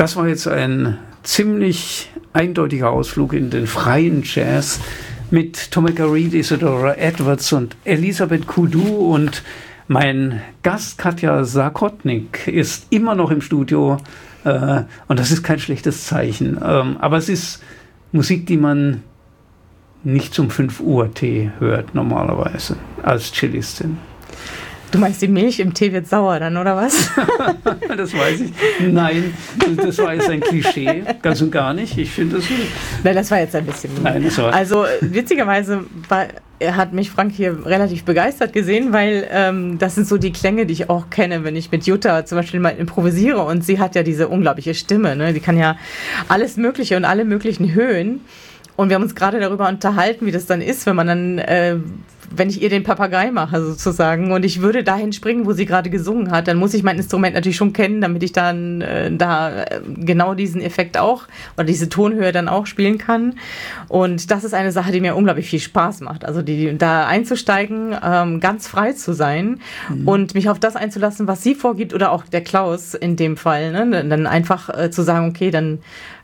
Das war jetzt ein ziemlich eindeutiger Ausflug in den freien Jazz mit Tomica Reed, Isadora Edwards und Elisabeth Kudu, und mein Gast Katja Sarkotnik ist immer noch im Studio, und das ist kein schlechtes Zeichen, aber es ist Musik, die man nicht zum 5 Uhr Tee hört normalerweise als Cellistin. Du meinst, die Milch im Tee wird sauer dann, oder was? Das weiß ich. Nein, das war jetzt ein Klischee. Ganz und gar nicht. Ich finde das... Nein, das war jetzt ein bisschen... Nein, das war... Also, witzigerweise hat mich Frank hier relativ begeistert gesehen, weil das sind so die Klänge, die ich auch kenne, wenn ich mit Jutta zum Beispiel mal improvisiere. Und sie hat ja diese unglaubliche Stimme, ne? Die kann ja alles Mögliche und alle möglichen Höhen. Und wir haben uns gerade darüber unterhalten, wie das dann ist, wenn man dann... wenn ich ihr den Papagei mache sozusagen und ich würde dahin springen, wo sie gerade gesungen hat, dann muss ich mein Instrument natürlich schon kennen, damit ich dann da genau diesen Effekt auch oder diese Tonhöhe dann auch spielen kann. Und das ist eine Sache, die mir unglaublich viel Spaß macht. Also da einzusteigen, ganz frei zu sein und mich auf das einzulassen, was sie vorgibt oder auch der Klaus in dem Fall. Ne? Dann einfach zu sagen, okay, dann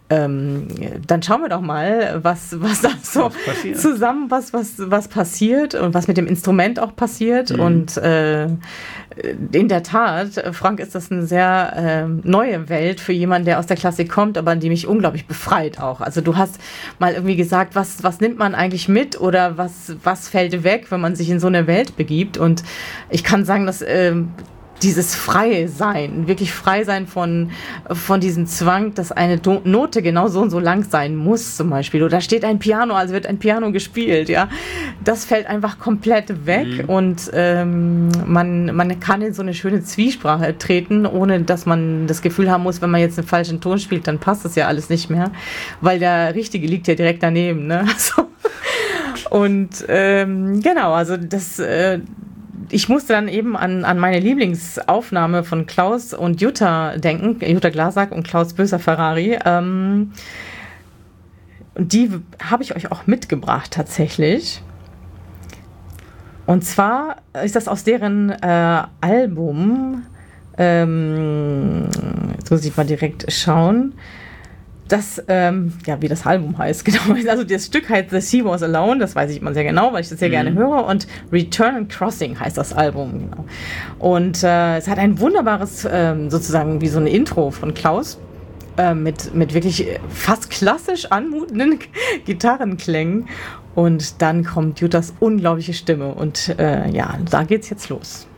schauen wir doch mal, was da so zusammen, was passiert und was mit dem Instrument auch passiert. Und in der Tat, Frank, ist das eine sehr neue Welt für jemanden, der aus der Klassik kommt, aber die mich unglaublich befreit auch. Also du hast mal irgendwie gesagt, was nimmt man eigentlich mit oder was fällt weg, wenn man sich in so eine Welt begibt. Und ich kann sagen, dass dieses freie Sein, wirklich frei sein von diesem Zwang, dass eine Note genau so und so lang sein muss zum Beispiel. Oder steht ein Piano, also wird ein Piano gespielt, ja. Das fällt einfach komplett weg und man kann in so eine schöne Zwiesprache treten, ohne dass man das Gefühl haben muss, wenn man jetzt einen falschen Ton spielt, dann passt das ja alles nicht mehr, weil der Richtige liegt ja direkt daneben, ne? So. Und genau, also das... Ich musste dann eben an meine Lieblingsaufnahme von Klaus und Jutta denken, Jutta Glasack und Klaus Böser-Ferrari. Und die habe ich euch auch mitgebracht tatsächlich. Und zwar ist das aus deren Album, jetzt muss ich mal direkt schauen, das, wie das Album heißt, genau. Also das Stück heißt The Sea Was Alone, das weiß ich immer sehr genau, weil ich das sehr gerne höre. Und Return and Crossing heißt das Album, genau. Und es hat ein wunderbares, sozusagen wie so ein Intro von Klaus, mit wirklich fast klassisch anmutenden Gitarrenklängen. Und dann kommt Juttas unglaubliche Stimme. Und da geht's jetzt los.